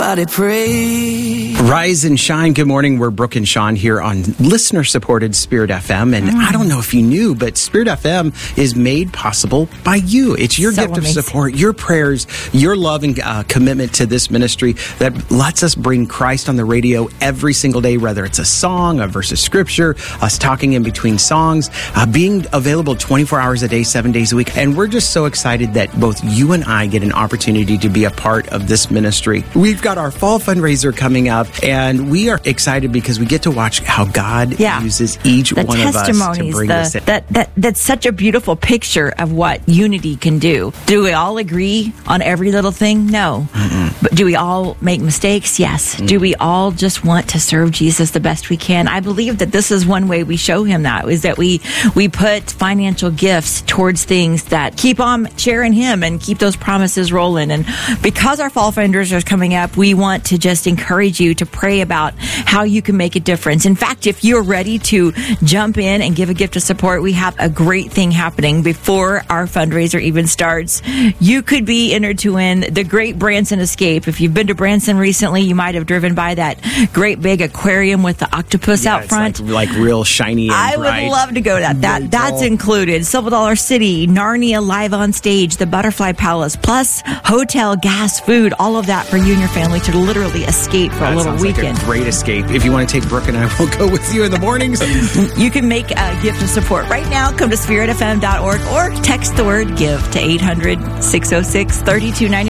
Somebody pray. Rise and shine. Good morning. We're Brooke and Sean here on listener-supported Spirit FM. And I don't know if you knew, but Spirit FM is made possible by you. It's your gift of support, your prayers, your love and commitment to this ministry that lets us bring Christ on the radio every single day, whether it's a song, a verse of scripture, us talking in between songs, being available 24 hours a day, 7 days a week. And we're just so excited that both you and I get an opportunity to be a part of this ministry. We've got our fall fundraiser coming up, and we are excited because we get to watch how God uses each one of us to bring us in. That's such a beautiful picture of what unity can do. Do we all agree on every little thing? No. But do we all make mistakes? Yes. Do we all just want to serve Jesus the best we can? I believe that this is one way we show him that, is that we put financial gifts towards things that keep on sharing him and keep those promises rolling. And because our fall fundraiser is coming up, we want to just encourage you to pray about how you can make a difference. In fact, if you're ready to jump in and give a gift of support, we have a great thing happening before our fundraiser even starts. You could be entered to win the Great Branson Escape. If you've been to Branson recently, you might have driven by that great big aquarium with the octopus out front. Like real shiny and I bright. would love to go to that. That's included. Silver Dollar City, Narnia live on stage, the Butterfly Palace, plus hotel, gas, food, all of that for you and your family to literally escape for a little weekend. Like a great escape. If you want to take Brooke and I, we'll go with you in the mornings. You can make a gift of support right now. Come to spiritfm.org or text the word GIVE to 800-606-3290.